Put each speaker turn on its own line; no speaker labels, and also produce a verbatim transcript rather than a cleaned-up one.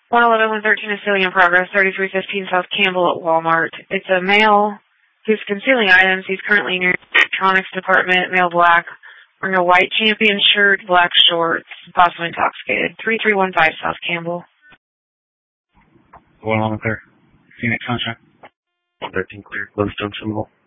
one eleven one thirteen is stealing in progress, thirty-three fifteen South Campbell at Walmart. It's a male who's concealing items. He's currently near the electronics department, male black, wearing a white champion shirt, black shorts, possibly intoxicated. thirty-three fifteen South Campbell.
one eleven clear. Phoenix contract. one thirteen clear. Glowstone symbol.